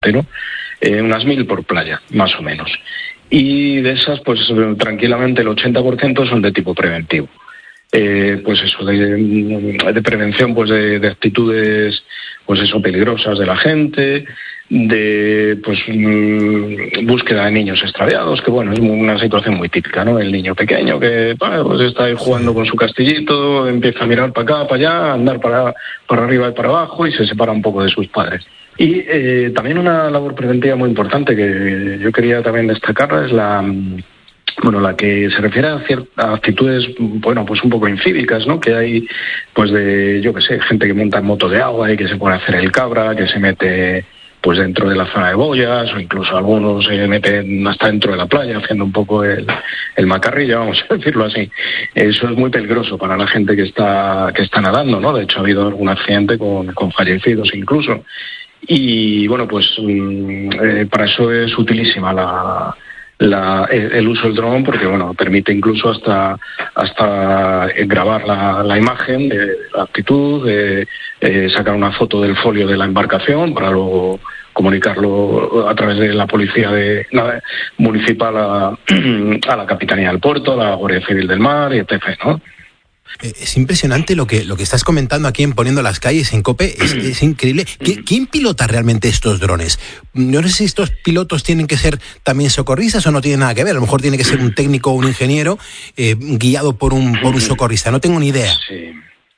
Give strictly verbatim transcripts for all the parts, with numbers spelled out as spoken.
¿no? Eh, unas mil por playa, más o menos. Y de esas, pues tranquilamente el ochenta por ciento son de tipo preventivo. Eh, pues eso, de, de prevención pues de, de actitudes pues eso, peligrosas de la gente, de pues búsqueda de niños extraviados, que bueno, es una situación muy típica, ¿no? El niño pequeño que bueno, pues está ahí jugando con su castillito, empieza a mirar para acá, para allá, a andar para, para arriba y para abajo y se separa un poco de sus padres. Y eh, también una labor preventiva muy importante que yo quería también destacar es la... Bueno, la que se refiere a ciertas actitudes, bueno, pues un poco incívicas, ¿no? Que hay, pues de, yo qué sé, gente que monta en moto de agua y que se pone a hacer el cabra, que se mete, pues dentro de la zona de boyas, o incluso algunos se meten hasta dentro de la playa haciendo un poco el, el macarrilla, vamos a decirlo así. Eso es muy peligroso para la gente que está, que está nadando, ¿no? De hecho, ha habido algún accidente con, con fallecidos incluso. Y, bueno, pues eh, para eso es utilísima la... La, el uso del dron porque bueno permite incluso hasta hasta grabar la, la imagen de la actitud, de, eh, sacar una foto del folio de la embarcación para luego comunicarlo a través de la policía de, la, municipal a, a la Capitanía del Puerto, a la Guardia Civil del Mar, y etcétera, ¿no? Es impresionante lo que lo que estás comentando aquí en Poniendo las Calles en COPE, es, es increíble. ¿Quién pilota realmente estos drones? No sé si estos pilotos tienen que ser también socorristas o no tienen nada que ver. A lo mejor tiene que ser un técnico o un ingeniero eh, guiado por un por un socorrista. No tengo ni idea. Sí.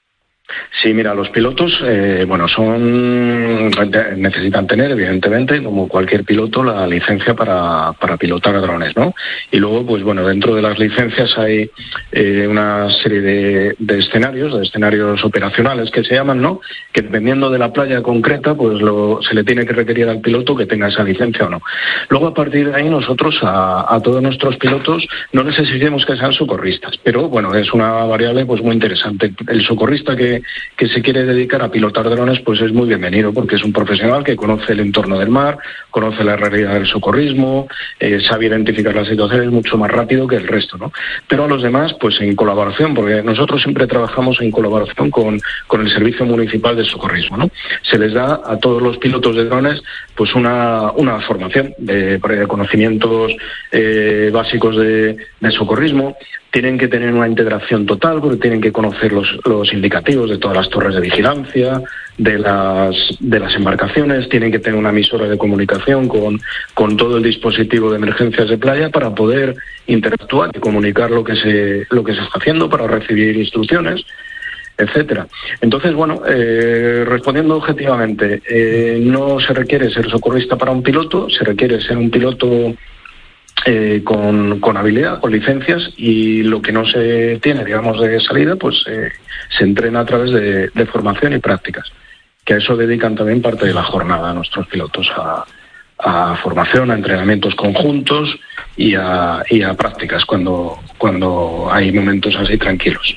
Sí, mira, los pilotos, eh, bueno, son necesitan tener, evidentemente, como cualquier piloto, la licencia para, para pilotar drones, ¿no? Y luego, pues bueno, dentro de las licencias hay eh, una serie de, de escenarios, de escenarios operacionales que se llaman, ¿no? Que dependiendo de la playa concreta, pues lo, se le tiene que requerir al piloto que tenga esa licencia o no. Luego, a partir de ahí, nosotros a, a todos nuestros pilotos no les exigimos que sean socorristas, pero bueno, es una variable pues muy interesante. El socorrista que que se quiere dedicar a pilotar drones, pues es muy bienvenido, porque es un profesional que conoce el entorno del mar, conoce la realidad del socorrismo, eh, sabe identificar las situaciones mucho más rápido que el resto, ¿no? Pero a los demás, pues en colaboración, porque nosotros siempre trabajamos en colaboración con, con el Servicio Municipal de Socorrismo, ¿no? Se les da a todos los pilotos de drones pues una, una formación de, de conocimientos eh, básicos de, de socorrismo. Tienen que tener una integración total, porque tienen que conocer los, los indicativos de todas las torres de vigilancia, de las, de las embarcaciones, tienen que tener una emisora de comunicación con, con todo el dispositivo de emergencias de playa para poder interactuar y comunicar lo que se, lo que se está haciendo, para recibir instrucciones, etcétera. Entonces, bueno, eh, respondiendo objetivamente, eh, no se requiere ser socorrista para un piloto, se requiere ser un piloto Eh, con, con habilidad, con licencias, y lo que no se tiene, digamos, de salida, pues eh, se entrena a través de, de formación y prácticas, que a eso dedican también parte de la jornada a nuestros pilotos, a, a formación, a entrenamientos conjuntos y a, y a prácticas cuando, cuando hay momentos así tranquilos.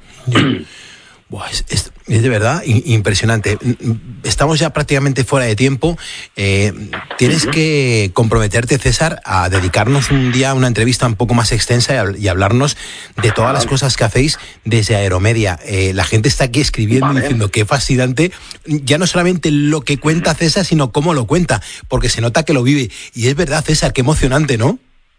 Buah, es, es, es de verdad impresionante. Estamos ya prácticamente fuera de tiempo. Eh, tienes que comprometerte, César, a dedicarnos un día a una entrevista un poco más extensa y, a, y hablarnos de todas las cosas que hacéis desde Aeromedia. Eh, la gente está aquí escribiendo vale. y diciendo qué fascinante, ya no solamente lo que cuenta César, sino cómo lo cuenta, porque se nota que lo vive. Y es verdad, César, qué emocionante, ¿no?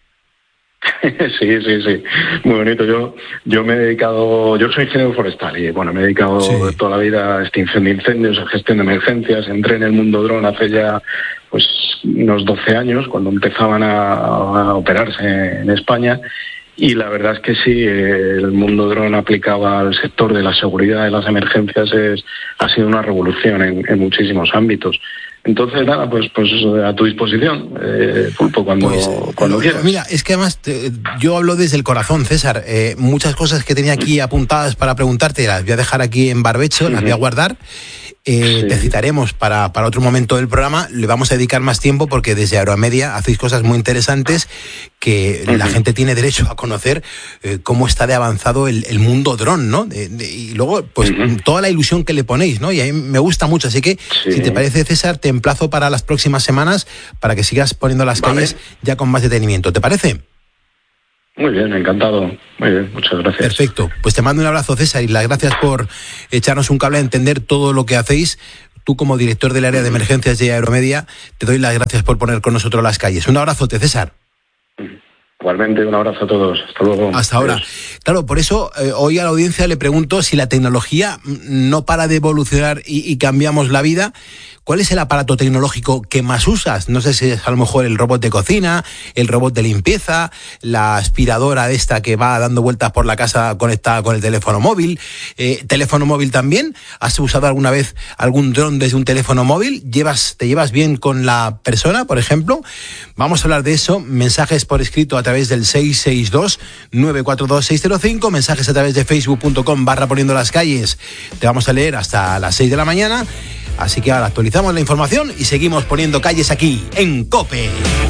Sí, sí, sí, muy bonito. Yo yo me he dedicado, yo soy ingeniero forestal y bueno, me he dedicado sí. toda la vida a extinción de incendios, a gestión de emergencias. Entré en el mundo dron hace ya pues unos doce años, cuando empezaban a, a operarse en España, y la verdad es que sí, el mundo dron aplicado al sector de la seguridad de las emergencias es ha sido una revolución en, en muchísimos ámbitos. Entonces, nada, pues pues a tu disposición, eh, Pulpo, cuando, pues, cuando quieras. Mira, es que además te, yo hablo desde el corazón, César. Eh, muchas cosas que tenía aquí apuntadas para preguntarte las voy a dejar aquí en barbecho, uh-huh. las voy a guardar. Eh, sí. Te citaremos para, para otro momento del programa. Le vamos a dedicar más tiempo porque desde Aeromedia hacéis cosas muy interesantes que uh-huh. la gente tiene derecho a conocer eh, cómo está de avanzado el, el mundo dron, ¿no? De, de, y luego, pues, uh-huh. toda la ilusión que le ponéis, ¿no? Y a mí me gusta mucho. Así que, sí. si te parece, César, te emplazo para las próximas semanas para que sigas poniendo las vale. calles ya con más detenimiento. ¿Te parece? Muy bien, encantado. Muy bien, muchas gracias. Perfecto. Pues te mando un abrazo, César, y las gracias por echarnos un cable a entender todo lo que hacéis, tú como director del área de emergencias de Aeromedia, te doy las gracias por poner con nosotros las calles. Un abrazote, César. Igualmente, un abrazo a todos. Hasta luego. Hasta ahora. Adiós. Claro, por eso eh, hoy a la audiencia le pregunto si la tecnología no para de evolucionar y, y cambiamos la vida. ¿Cuál es el aparato tecnológico que más usas? No sé si es a lo mejor el robot de cocina, el robot de limpieza, la aspiradora esta que va dando vueltas por la casa conectada con el teléfono móvil. Eh, ¿Teléfono móvil también? ¿Has usado alguna vez algún dron desde un teléfono móvil? ¿Llevas, ¿Te llevas bien con la persona, por ejemplo? Vamos a hablar de eso. Mensajes por escrito a través del seis seis dos, nueve cuatro dos, seis cero cinco. Mensajes a través de facebook punto com barra poniendo las calles. Te vamos a leer hasta las seis de la mañana. Así que ahora actualizamos la información y seguimos poniendo calles aquí, en COPE.